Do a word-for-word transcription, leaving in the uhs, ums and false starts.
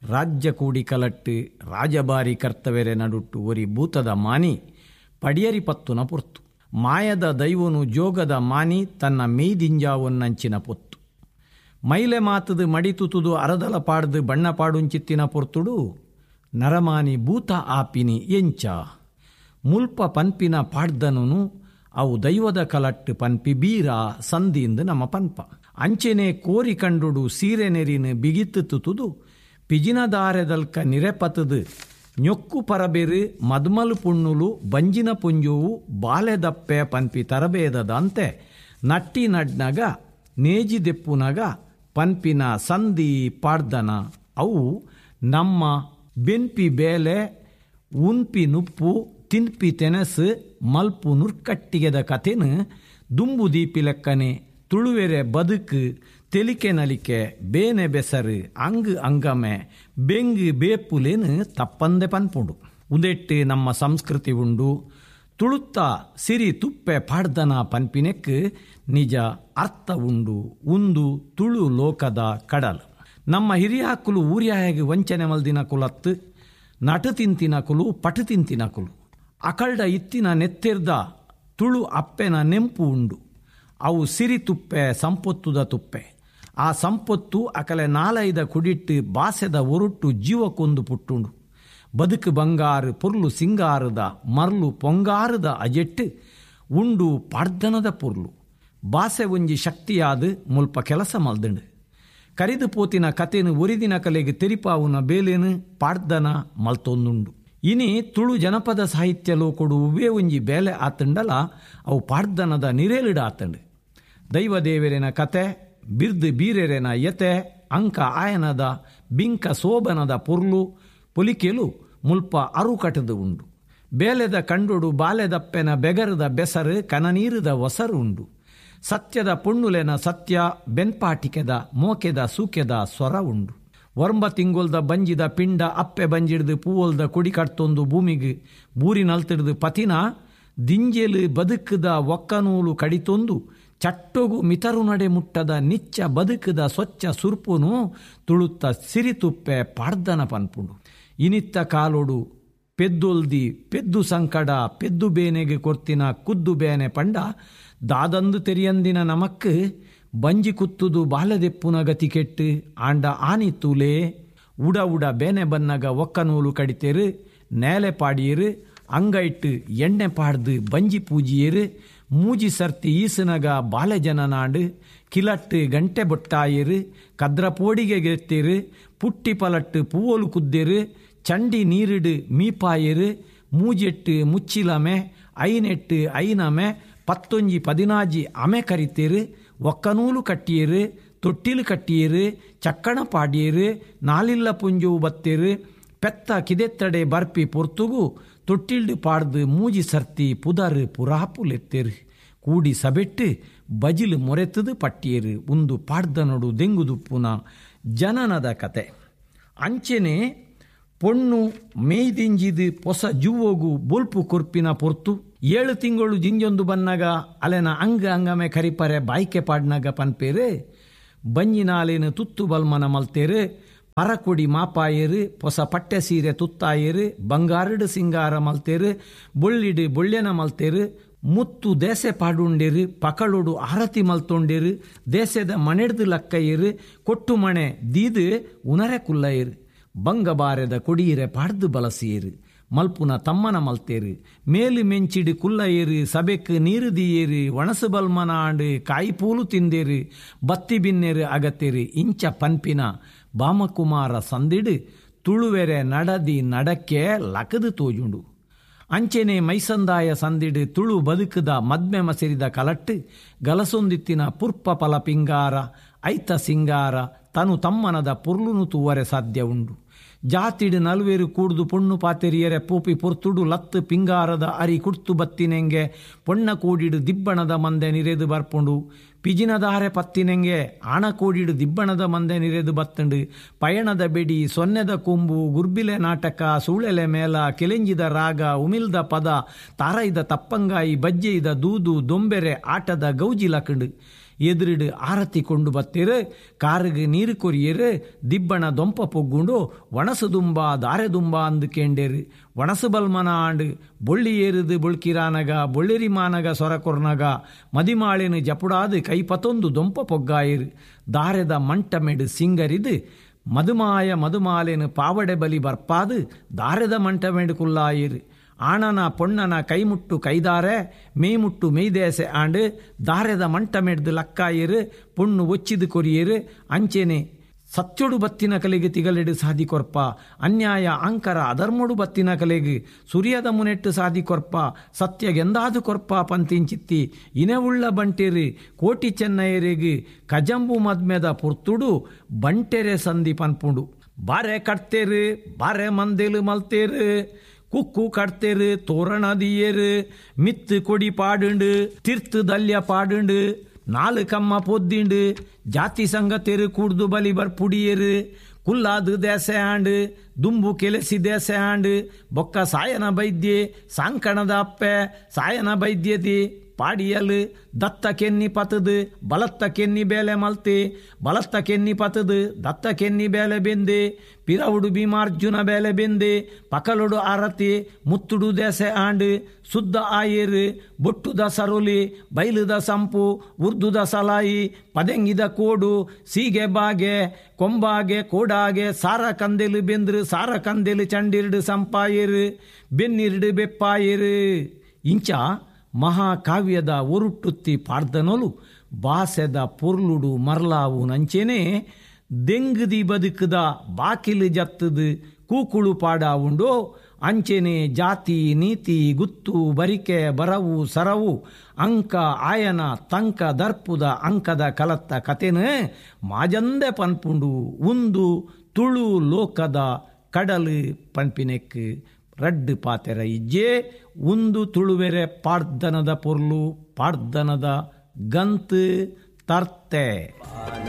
ರಾಜ್ಯ ಕೂಡಿ ಕಲಟ್ಟು ರಾಜಬಾರಿ ಕರ್ತವೆರೆ ನಡುಟ್ಟು ಒರಿ ಭೂತದ ಮಾನಿ ಪಡಿಯರಿ ಪತ್ತುನ ಪೊರ್ತು ಮಾಯದ ದೈವನು ಜೋಗದ ಮಾನಿ ತನ್ನ ಮೇಯ್ದಿಂಜಾವೊನ್ನಂಚಿನ ಪೊತ್ತು ಮೈಲೆ ಮಾತದು ಮಡಿತುತುದು ಅರದಲ ಪಾಡ್ದು ಬಣ್ಣ ಪಾಡುಂಚಿತ್ತಿನ ಪೊರ್ತುಡು ನರಮಾನಿ ಭೂತ ಆಪಿನಿ ಎಂಚ ಮುಲ್ಪ ಪನ್ಪಿನ ಪಾಡ್ದನು ಅವು ದೈವದ ಕಲಟ್ಟು ಪನ್ಪಿ ಬೀರ ಸಂದಿಯಿಂದ ನಮ್ಮ ಪನ್ಪ ಅಂಚೆನೆ ಕೋರಿ ಕಂಡುಡು ಸೀರೆ ನೆರಿನ ಬಿಗಿತ್ತು ತುತುದು ಪಿಜಿನದಾರೆದಲ್ಕ ನಿರೆಪತದು ñೊಕ್ಕು ಪರಬೇರು ಮದ್ಮಲು ಪುಣ್ಣುಲು ಬಂಜಿನ ಪುಂಜುವು ಬಾಲೆದಪ್ಪೆ ಪನ್ಪಿ ತರಬೇದದಂತೆ ನಟ್ಟಿ ನಡ್ನಗ ನೇಜಿದೆಪ್ಪುನಗ ಪನ್ಪಿನ ಸಂದಿ ಪಾಡ್ದನ ಅವು ನಮ್ಮ ಬೆನ್ಪಿ ಬೇಲೆ ಉನ್ಪಿ ನುಪ್ಪು ತಿನ್ಪಿ ತೆನಸು ಮಲ್ಪು ನುರ್ಕಟ್ಟಿಗೆದ ಕಥೆನು ದುಂಬು ದೀಪಿ ಲೆಕ್ಕನೆ ತುಳುವೆರೆ ಬದುಕು ತೆಲಿಕೆ ನಲಿಕೆ ಬೇನೆ ಬೆಸರು ಅಂಗು ಅಂಗಮೆ ಬೆಂಗು ಬೇಪುಲೇನು ತಪ್ಪಂದೆ ಪನ್ಪುಂಡು ಉದೆಟ್ಟು ನಮ್ಮ ಸಂಸ್ಕೃತಿ ಉಂಡು ತುಳುತ್ತ ಸಿರಿ ತುಪ್ಪೆ ಪಾಡ್ದನ ಪನ್ಪಿನೆಕ್ ನಿಜ ಅರ್ಥ ಉಂಡು ಉಂದು ತುಳು ಲೋಕದ ಕಡಲು ನಮ್ಮ ಹಿರಿಯಾಕುಲು ಊರ್ಯಾಗೆ ವಂಚನೆ ಮಲ್ದಿನ ಕುಲತ್ತು ನಟು ತಿಂತಿನ ಕುಲು ಪಟು ತಿಂತಿನ ಕುಲು ಅಕಲ್ಡ ಇತ್ತಿನ ನೆತ್ತೆರ್ದ ತುಳು ಅಪ್ಪೆನ ನೆಂಪು ಉಂಡು ಅವು ಸಿರಿ ತುಪ್ಪೆ ಸಂಪೊತ್ತುದ ತುಪ್ಪೆ ಆ ಸಂಪತ್ತು ಅಕಲೆ ನಾಲೈದ ಕುಡಿಟ್ಟು ಬಾಸೆದ ಒರುಟ್ಟು ಜೀವಕ್ಕೊಂದು ಪುಟ್ಟುಂಡು ಬದುಕು ಬಂಗಾರು ಪೊರ್ಲು ಸಿಂಗಾರದ ಮರ್ಲು ಪೊಂಗಾರದ ಅಜೆಟ್ಟು ಉಂಡು ಪಾಡ್ದನದ ಪೊರ್ಲು ಬಾಸೆ ಒಂಜಿ ಶಕ್ತಿಯಾದ ಮುಲ್ಪ ಕೆಲಸ ಮಲ್ದಂಡು ಕರಿದು ಪೋತಿನ ಕತೆನು ಒರಿದಿನ ಕಲೆಗೆ ತೆರಿಪಾವುನ ಬೇಲೇನು ಪಾಡ್ದನ ಮಲ್ತೊಂದುಂಡು ಇನಿ ತುಳು ಜನಪದ ಸಾಹಿತ್ಯ ಲೋಕೊಡು ಉವೇ ಒಂಜಿ ಬೇಲೆ ಆತಂಡಲ ಅವು ಪಾಡ್ದನದ ನಿರೇಲಿಡ ಆತಂಡು ದೈವದೇವರಿನ ಕತೆ ಬಿರ್ದು ಬೀರೆರೆನ ಯತೆ ಅಂಕ ಆಯನದ ಬಿಂಕ ಸೋಬನದ ಪೊರ್ಲು ಪೊಲಿಕೆಲು ಮುಲ್ಪ ಅರುಕಟದು ಉಂಡು ಬೇಲೆದ ಕಂಡುಡು ಬಾಲೆದಪ್ಪೆನ ಬೆಗರದ ಬೆಸರು ಕನನೀರದ ಒಸರು ಉಂಡು ಸತ್ಯದ ಪುಣ್ಣುಲೆನ ಸತ್ಯ ಬೆನ್ಪಾಟಿಕೆದ ಮೋಕೆದ ಸೂಕೆದ ಸ್ವರ ಉಂಡು ವರ್ಂಬ ತಿಂಗೊಲ್ದ ಬಂಜಿದ ಪಿಂಡ ಅಪ್ಪೆ ಬಂಜಿಡ್ದು ಪೂವಲ್ದ ಕುಡಿ ಕಟ್ತೊಂದು ಭೂಮಿಗೆ ಬೂರಿನಲ್ತಿಡ್ದು ಪತಿನ ದಿಂಜೆಲು ಬದುಕದ ಒಕ್ಕನೂಲು ಕಡಿತೊಂದು ಚಟ್ಟೊಗು ಮಿತರು ನಡೆ ಮುಟ್ಟದ ನಿಚ್ಚ ಬದುಕದ ಸ್ವಚ್ಛ ಸುರ್ಪುನು ತುಳುತ್ತ ಸಿರಿತುಪ್ಪೆ ಪಾಡ್ದನ ಪನ್ಪುಂಡು ಇನಿತ್ತ ಕಾಲೋಡು ಪೆದ್ದೊಲ್ದಿ ಪೆದ್ದು ಸಂಕಡ ಪೆದ್ದು ಬೇನೆಗೆ ಕೊರ್ತಿನ ಕುದ್ದು ಬೇನೆ ಪಂಡ ದಾದಂದು ತೆರಿಯಂದಿನ ನಮಕ್ ಬಂಜಿ ಕುತ್ತುದು ಬಾಲೆದೆಪ್ಪುನ ಗತಿ ಕೆಟ್ಟು ಆಂಡ ಆನಿ ತೂಲೆ ಉಡ ಉಡ ಬೇನೆ ಬನ್ನಗ ಒಕ್ಕನೂಲು ಕಡಿತೇರು ನೇಲೆ ಪಾಡಿಯರು ಅಂಗೈಟ್ಟು ಎಣ್ಣೆ ಪಾಡ್ದು ಬಂಜಿ ಪೂಜಿಯರು ಮೂಜಿ ಸರ್ತಿ ಈಸನಗ ಬಾಲೆ ಜನನಾಡು ಕಿಲಟ್ಟು ಗಂಟೆ ಬೊಟ್ಟಾಯರು ಕದ್ರ ಪೋಡಿಗೆ ಗೆತ್ತೇರು ಪುಟ್ಟಿ ಪಲಟ್ಟು ಪೂವಲು ಕುದ್ದೇರು ಚಂಡಿ ನೀರಿಡು ಮೀಪಾಯರು ಮೂಜೆಟ್ಟು ಮುಚ್ಚಿಲಮೆ ಐನೆಟ್ಟು ಐನಮೆ ಪತ್ತೊಂಜಿ ಪದಿನಾಜಿ ಅಮೆ ಕರಿತೇರು ಒಕ್ಕನೂಲು ಕಟ್ಟಿಯರು ತೊಟ್ಟಿಲು ಕಟ್ಟಿಯರು ಚಕ್ಕಣ ಪಾಡಿಯರು ನಾಲಿಲ್ಲ ಪುಂಜವು ಬತ್ತೇರು ಪೆತ್ತ ಕಿದೆತ್ತಡೆ ಬರ್ಪಿ ಪೊರ್ತುಗು ತೊಟ್ಟಿಲ್ಡು ಪಾಡ್ದು ಮೂಜಿ ಸರ್ತಿ ಪುದರ್ ಪುರಾಪುಲೆತ್ತೇರು ಕೂಡಿ ಸಬೆಟ್ಟು ಬಜಿಲು ಮೊರೆತದು ಪಟ್ಟಿಯರು ಉಂದು ಪಾಡ್ದನೊಡು ದೆಂಗುದುಪ್ಪುನ ಜನನದ ಕತೆ ಅಂಚೆನೆ ಪೊಣ್ಣು ಮೇಯ್ದಿಂಜಿದು ಪೊಸ ಜುವ್ವೋಗು ಬೋಲ್ಪು ಕೊರ್ಪಿನ ಪೊರ್ತು ಏಳು ತಿಂಗಳು ಜಿಂಜೊಂದು ಬನ್ನಗ ಅಲೆನ ಅಂಗ ಅಂಗಮೆ ಕರಿಪರೆ ಬಾಯ್ಕೆ ಪಾಡ್ನಗ ಪನ್ಪೇರೆ ಬಂಜಿನಾಲೇನು ತುತ್ತು ಬಲ್ಮನ ಮಲ್ತೇರು ಪರಕೊಡಿ ಮಾಪಾಯರು ಪೊಸ ಪಟ್ಟೆ ಸೀರೆ ತುತ್ತಾಯರು ಬಂಗಾರಡು ಸಿಂಗಾರ ಮಲ್ತೇರು ಬೊಳ್ಳಿಡು ಬೊಳ್ಳೆನ ಮಲ್ತೇರು ಮುತ್ತು ದೇಸೆ ಪಾಡುಂಡೇರು ಪಕಳುಡು ಆರತಿ ಮಲ್ತೊಂಡೇರು ದೇಸದ ಮನೆಡ್ದು ಲಕ್ಕಯ್ಯರು ಕೊಟ್ಟು ಮಣೆ ದೀದು ಉನರೆ ಕುಲ್ಲಯ್ಯರು ಬಂಗಬಾರೆದ ಕೊಡಿಯರೆ ಪಾಡ್ದು ಬಲಸಿಯರು ಮಲ್ಪುನ ತಮ್ಮನ ಮಲ್ತೇರು ಮೇಲು ಮೆಂಚಿಡು ಕುಲ್ಲಯ್ಯರು ಸಬೆಕ್ ನೀರು ದೀಯರು ಒಣಸು ಬಲ್ಮನ ಆಂಡು ಕಾಯಿ ಪೂಲು ತಿಂದೇರು ಬತ್ತಿ ಬಿನ್ನೇರು ಅಗತ್ತೇರು ಇಂಚ ಪನ್ಪಿನ ಬಾಮಕುಮಾರ ಸಂದಿಡು ತುಳುವೆರೆ ನಡದಿ ನಡಕ್ಕೆ ಲಕದು ತೋಜುಂಡು ಅಂಚೆನೆ ಮೈಸಂದಾಯ ಸಂದಿಡು ತುಳು ಬದುಕದ ಮದ್ಮೆ ಮಸೆರಿದ ಕಲಟ್ಟು ಗಲಸೊಂದಿತ್ತಿನ ಪುರ್ಪ ಫಲ ಪಿಂಗಾರ ಐತ ಸಿಂಗಾರ ತನು ತಮ್ಮನದ ಪುರ್ಲುನು ತೂವರೆ ಸಾಧ್ಯ ಉಂಡು ಜಾತಿಡು ನಲ್ವೇರು ಕೂಡ್ದು ಪೊಣ್ಣು ಪಾತೆರಿಯರೆ ಪೂಪಿ ಪೊರ್ತುಡು ಲತ್ತು ಪಿಂಗಾರದ ಅರಿ ಕುಡ್ತು ಬತ್ತಿನೆಂಗೆ ಪೊಣ್ಣ ಕೂಡಿಡು ದಿಬ್ಬಣದ ಮಂದೆ ನಿರೆದು ಬರ್ಪುಂಡು ಪಿಜಿನದಾರೆ ಪತ್ತಿನೆಂಗೆ ಆಣ ಕೂಡಿಡು ದಿಬ್ಬಣದ ಮಂದೆ ನಿರೆದು ಬತ್ತಂಡು ಪಯಣದ ಬೆಡಿ ಸೊನ್ನೆದ ಕೊಂಬು ಗುರ್ಬಿಲೆ ನಾಟಕ ಸೂಳೆಲೆ ಮೇಲ ಕೆಲೆಂಜಿದ ರಾಗ ಉಮಿಲ್ದ ಪದ ತಾರೈದ ತಪ್ಪಂಗಾಯಿ ಬಜ್ಜೆಯಿದ ದೂದು ದೊಂಬೆರೆ ಆಟದ ಗೌಜಿ ಲಕಂಡು ಎದುರಿಡು ಆರತಿ ಕೊಂಡು ಬತ್ತೇರು ಕಾರಿಗೆ ನೀರು ಕೊರಿಯರು ದಿಬ್ಬಣ ದೊಂಪ ಪೊಗ್ಗುಂಡು ಒಣಸು ದುಂಬ ದಾರೆ ದುಂಬ ಅಂದು ಕೇಂಡೇರು ಒಣಸು ಬಲ್ಮನ ಆಂಡು ಬೊಳ್ಳಿ ಏರುದು ಬುಳ್ಕಿರಾನಗ ಬೊಳ್ಳಿರಿ ಮಾನಗ ಸೊರ ಕೊರ್ನಗ ಮದಿಮಾಳೆನು ಜಪುಡಾದು ಕೈಪತೊಂದು ದೊಂಪ ಪೊಗ್ಗಾಯಿರು ದಾರೆದ ಮಂಟ ಮೆಡು ಸಿಂಗರಿದು ಮದುಮಾಯ ಮದುಮಾಲೆನು ಪಾವಡೆ ಬಲಿ ಬರ್ಪಾದು ದಾರೆದ ಮಂಟ ಮೆಡು ಕುಲ್ಲಾಯಿರು ಆಣನ ಪೊಣ್ಣನ ಕೈಮುಟ್ಟು ಕೈದಾರೆ ಮೇಯ್ಮುಟ್ಟು ಮೇಯ್ದೇಸೆ ಆಂಡು ದಾರೆದ ಮಂಟ ಮೆಡ್ದು ಲಕ್ಕಾಯಿರು ಪೊಣ್ಣು ಒಚ್ಚಿದು ಕೊರಿಯರು ಅಂಚೆನೆ ಸತ್ಯೊಡು ಬತ್ತಿನ ಕಲೆಗೆ ತಿಗಲೆಡು ಸಾದಿ ಕೊರ್ಪ ಅನ್ಯಾಯ ಅಂಕರ ಅಧರ್ಮೊಡು ಬತ್ತಿನ ಕಲೆಗೆ ಸುರಿಯದ ಮುನೆಟ್ಟು ಸಾದಿ ಕೊರ್ಪ ಸತ್ಯಗೆಂದಾದು ಕೊರ್ಪ ಪಂತಿಂಚಿತ್ತಿ ಇನವುಳ್ಳ ಬಂಟೆರು ಕೋಟಿ ಚೆನ್ನೈರೆಗೆ ಕಜಂಬು ಮದ್ಮೆದ ಪುರ್ತುಡು ಬಂಟೆರೆ ಸಂದಿ ಪನ್ಪುಂಡು ಬಾರೆ ಕಟ್ತೇರು ಬಾರೆ ಮಂದೇಲು ಮಲ್ತೇರು ಕುಕ್ಕು ಕಟ್ತೇರು ತೋರಣ ದಿಯೇರು ಮಿತ್ತು ಕೊಡಿ ಪಾಡುಂಡು ತಿರ್ತು ದಲ್ಯ ಪಾಡುಂಡು ನಾಲು ಕಮ್ಮ ಪೊದ್ದಿಂಡು ಜಾತಿ ಸಂಗತೇರು ಕೂಡ್ದು ಬಲಿ ಬರ್ಪುಡಿಯೇರು ಕುಲ್ಲಾದು ದೇಸೆ ಆಂಡು ದುಂಬು ಕೆಲಸಿ ದೇಸೆ ಆಂಡು ಬೊಕ್ಕ ಸಾಯನ ಬೈದ್ಯೆ ಸಾಂಕಣದ ಅಪ್ಪೆ ಸಾಯನ ಬೈದ್ಯದಿ ಪಾಡಿಯಲು ದತ್ತ ಕೆನ್ನಿ ಪತದು ಬಲತ್ತ ಕೆನ್ನಿ ಬೇಲೆ ಮಲ್ತೆ ಬಲತ್ತ ಕೆನ್ನಿ ಪತದು ದತ್ತ ಕೆನ್ನಿ ಬೇಲೆ ಬೆಂದೆ ಪಿರವುಡು ಭೀಮಾರ್ಜುನ ಬೇಲೆ ಬೆಂದೆ ಪಕಲೊಡು ಆರತಿ ಮುತ್ತುಡು ದೇಸೆ ಆಂಡು ಸುದ್ದ ಆಯೇರು ಬೊಟ್ಟುದ ಸರುಲಿ ಬೈಲುದ ಸಂಪು ಉರ್ದುದ ಸಲಾಯಿ ಪದೆಂಗಿದ ಕೋಡು ಸೀಗೆ ಬಾಗೆ ಕೊಂಬಾಗೆ ಕೋಡಾಗೆ ಸಾರ ಕಂದೆಲು ಬೆಂದ್ರು ಸಾರ ಕಂದೆಲು ಚಂಡಿರ್ಡು ಸಂಪಾಯೇರು ಬೆನ್ನಿರ್ಡು ಬೆಪ್ಪಾಯೇರು ಇಂಚ ಮಹಾಕಾವ್ಯದ ಒರುಟ್ಟುತ್ತಿ ಪಾಡ್ದನೊಲು ಬಾಸೆದ ಪೊರ್ಲುಡು ಮರ್ಲಾವು ನಂಚೆನೆ ದೆಂಗದಿ ಬದುಕದ ಬಾಕಿಲು ಜತ್ತದು ಕೂಕುಳು ಪಾಡಾವುಂಡೋ ಅಂಚೆನೆ ಜಾತಿ ನೀತಿ ಗುತ್ತು ಬರಿಕೆ ಬರವು ಸರವು ಅಂಕ ಆಯನ ತಂಕ ದರ್ಪುದ ಅಂಕದ ಕಲತ್ತ ಕತೆನ ಮಾಜಂದೆ ಪನ್ಪುಂಡು ಉಂದು ತುಳು ಲೋಕದ ಕಡಲು ಪನ್ಪಿನೆಕ್ ರಡ್ಡು ಪಾತೆರ ಇಜ್ಜೆ ಒಂದು ತುಳುವೆರೆ ಪಾಡ್ದನದ ಪೊರ್ಲು ಪಾಡ್ದನದ ಗಂತು ತರ್ತೆ.